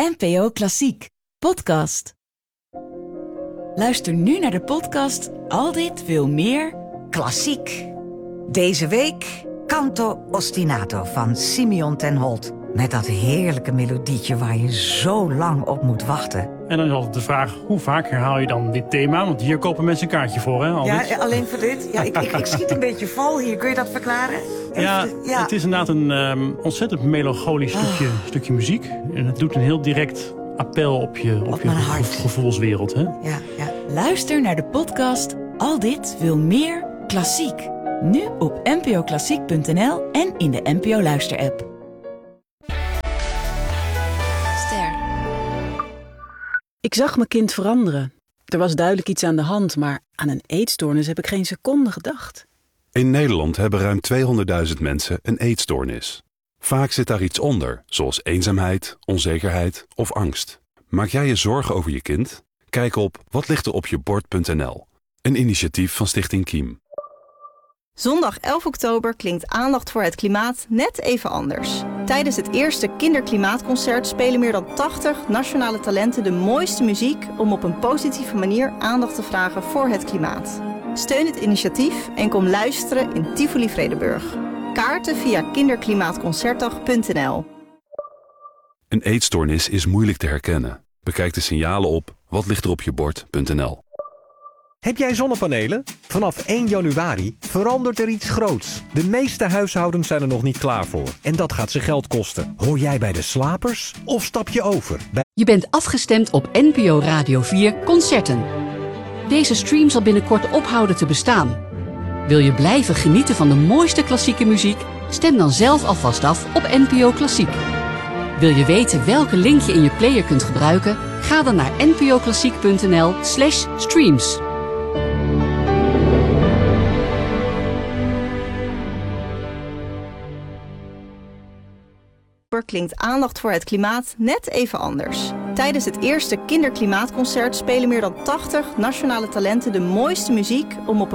NPO Klassiek podcast. Luister nu naar de podcast Al dit veel meer Klassiek. Deze week Canto Ostinato van Simeon ten Holt. Met dat heerlijke melodietje waar je zo lang op moet wachten. En dan is altijd de vraag, hoe vaak herhaal je dan dit thema? Want hier kopen mensen een kaartje voor, hè? Ja, alleen voor dit? Ja, ik schiet een beetje vol hier. Kun je dat verklaren? Ja, het is inderdaad een ontzettend melancholisch stukje muziek. En het doet een heel direct appel op je gevoelswereld, hè? Ja. Luister naar de podcast Al dit veel meer Klassiek. Nu op npoklassiek.nl en in de NPO Luister-app. Ik zag mijn kind veranderen. Er was duidelijk iets aan de hand, maar aan een eetstoornis heb ik geen seconde gedacht. In Nederland hebben ruim 200.000 mensen een eetstoornis. Vaak zit daar iets onder, zoals eenzaamheid, onzekerheid of angst. Maak jij je zorgen over je kind? Kijk op watlichteropjebord.nl, een initiatief van Stichting Kiem. Zondag 11 oktober klinkt aandacht voor het klimaat net even anders. Tijdens het eerste kinderklimaatconcert spelen meer dan 80 nationale talenten de mooiste muziek om op een positieve manier aandacht te vragen voor het klimaat. Steun het initiatief en kom luisteren in Tivoli Vredenburg. Kaarten via kinderklimaatconcertdag.nl. Een eetstoornis is moeilijk te herkennen. Bekijk de signalen op watlichteropjebord.nl. Heb jij zonnepanelen? Vanaf 1 januari verandert er iets groots. De meeste huishoudens zijn er nog niet klaar voor. En dat gaat ze geld kosten. Hoor jij bij de slapers of stap je over? Je bent afgestemd op NPO Radio 4 Concerten. Deze stream zal binnenkort ophouden te bestaan. Wil je blijven genieten van de mooiste klassieke muziek? Stem dan zelf alvast af op NPO Klassiek. Wil je weten welke link je in je player kunt gebruiken? Ga dan naar npoklassiek.nl/streams. Klinkt aandacht voor het klimaat net even anders. Tijdens het eerste kinderklimaatconcert spelen meer dan 80 nationale talenten de mooiste muziek om op een